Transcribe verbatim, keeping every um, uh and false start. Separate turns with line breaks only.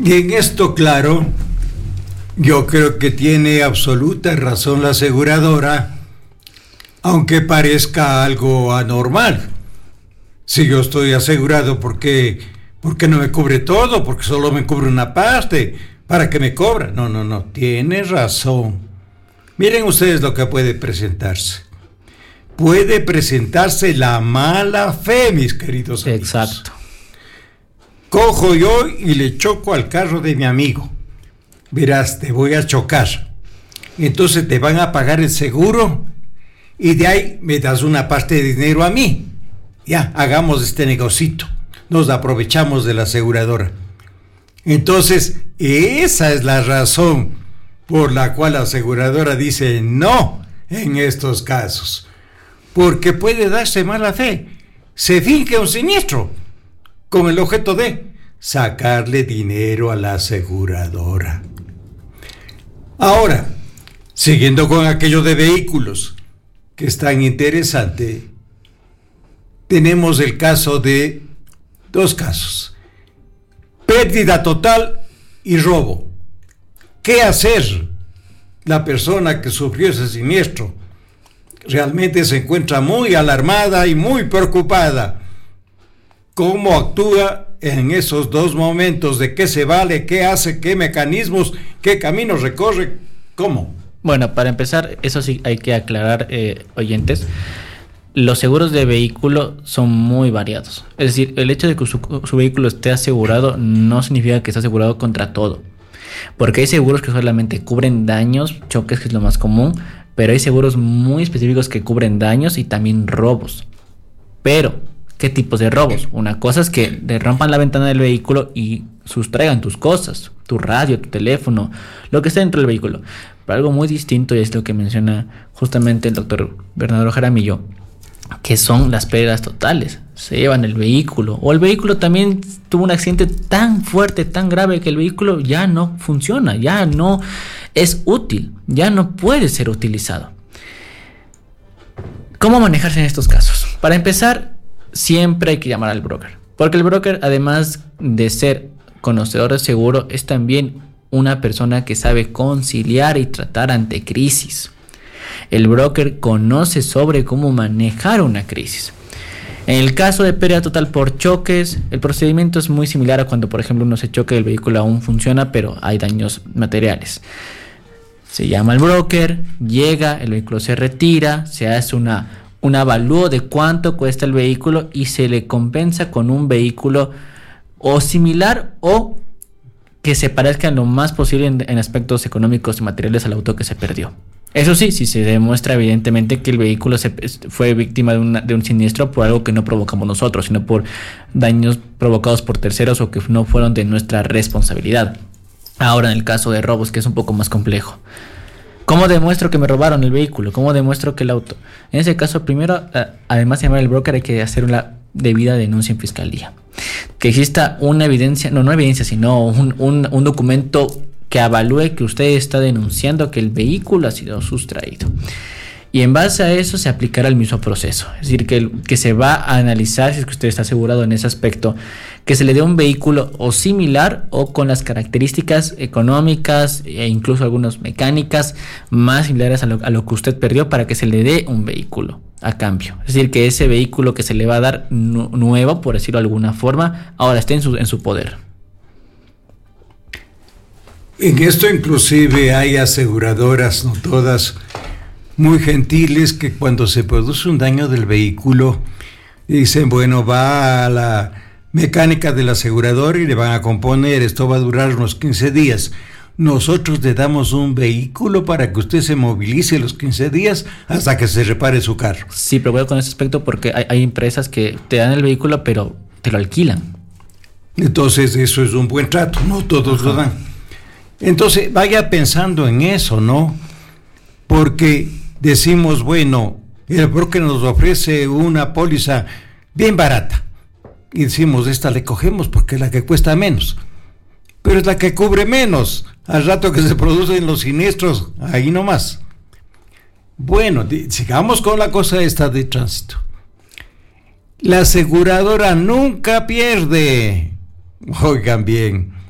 Y en esto, claro, yo creo que tiene absoluta razón la aseguradora, aunque parezca algo anormal. Si yo estoy asegurado, ¿por qué, por qué no me cubre todo? Porque solo me cubre una parte. ¿Para qué me cobra? No, no, no, tiene razón. Miren ustedes lo que puede presentarse. Puede presentarse la mala fe, mis queridos amigos.
Exacto.
Cojo yo y le choco al carro de mi amigo. Verás, te voy a chocar. Entonces te van a pagar el seguro y de ahí me das una parte de dinero a mí. Ya, hagamos este negocito. Nos aprovechamos de la aseguradora. Entonces, esa es la razón por la cual la aseguradora dice no en estos casos. Porque puede darse mala fe. Se finge un siniestro con el objeto de sacarle dinero a la aseguradora. Ahora, siguiendo con aquello de vehículos, que es tan interesante, tenemos el caso de dos casos: pérdida total y robo. ¿Qué hacer? La persona que sufrió ese siniestro realmente se encuentra muy alarmada y muy preocupada. ¿Cómo actúa en esos dos momentos? ¿De qué se vale? ¿Qué hace? ¿Qué mecanismos? ¿Qué caminos recorre? ¿Cómo?
Bueno, para empezar, eso sí hay que aclarar, eh, oyentes. Los seguros de vehículo son muy variados. Es decir, el hecho de que su, su vehículo esté asegurado no significa que esté asegurado contra todo. Porque hay seguros que solamente cubren daños, choques, que es lo más común, pero hay seguros muy específicos que cubren daños y también robos. Pero, ¿qué tipos de robos? Una cosa es que te rompan la ventana del vehículo y sustraigan tus cosas, tu radio, tu teléfono, lo que esté dentro del vehículo. Pero algo muy distinto, y es lo que menciona justamente el doctor Bernardo Jaramillo, que son las pérdidas totales. Se llevan el vehículo, o el vehículo también tuvo un accidente tan fuerte, tan grave, que el vehículo ya no funciona, ya no es útil, ya no puede ser utilizado. ¿Cómo manejarse en estos casos? Para empezar, siempre hay que llamar al broker, porque el broker, además de ser conocedor de seguro, es también una persona que sabe conciliar y tratar ante crisis. El broker conoce sobre cómo manejar una crisis. En el caso de pérdida total por choques, el procedimiento es muy similar a cuando, por ejemplo, uno se choca y el vehículo aún funciona, pero hay daños materiales. Se llama al broker, llega, el vehículo se retira, se hace una, un avalúo de cuánto cuesta el vehículo y se le compensa con un vehículo o similar o que se parezca lo más posible en, en aspectos económicos y materiales al auto que se perdió. Eso sí, si se demuestra evidentemente que el vehículo se, fue víctima de, una, de un siniestro por algo que no provocamos nosotros, sino por daños provocados por terceros o que no fueron de nuestra responsabilidad. Ahora, en el caso de robos, que es un poco más complejo. ¿Cómo demuestro que me robaron el vehículo? ¿Cómo demuestro que el auto? En ese caso, primero, además de llamar al broker, hay que hacer una debida denuncia en fiscalía. Que exista una evidencia, no, no evidencia, sino un, un, un documento que avalúe que usted está denunciando que el vehículo ha sido sustraído. Y en base a eso se aplicará el mismo proceso. Es decir, que, que se va a analizar si es que usted está asegurado en ese aspecto, que se le dé un vehículo o similar o con las características económicas e incluso algunas mecánicas más similares a lo, a lo que usted perdió para que se le dé un vehículo a cambio. Es decir, que ese vehículo que se le va a dar nu- nuevo, por decirlo de alguna forma, ahora esté en su, en su poder.
En esto inclusive hay aseguradoras, no todas, muy gentiles, que cuando se produce un daño del vehículo dicen, bueno, va a la mecánica del asegurador y le van a componer, esto va a durar unos quince días. Nosotros le damos un vehículo para que usted se movilice los quince días hasta que se repare su carro.
Sí, pero voy con ese aspecto porque hay, hay empresas que te dan el vehículo pero te lo alquilan.
Entonces eso es un buen trato, no todos Ajá. lo dan. Entonces vaya pensando en eso, ¿no? Porque decimos, bueno, el broker nos ofrece una póliza bien barata. Y decimos, esta le cogemos porque es la que cuesta menos. Pero es la que cubre menos. Al rato que se producen los siniestros, ahí nomás. Bueno, sigamos con la cosa esta de tránsito. La aseguradora nunca pierde. Oigan bien.